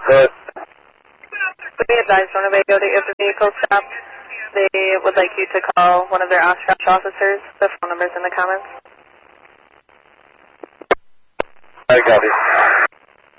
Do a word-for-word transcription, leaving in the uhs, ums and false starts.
Good. We advised Winnebago that if the vehicle stopped, they would like you to call one of their Oshkosh officers. The phone number's in the comments. I got it.